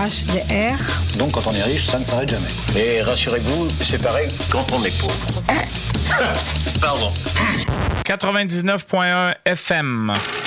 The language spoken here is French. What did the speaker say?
HDR. Donc quand on est riche, ça ne s'arrête jamais. Et rassurez-vous, c'est pareil quand on est pauvre. Pardon. 99.1 FM.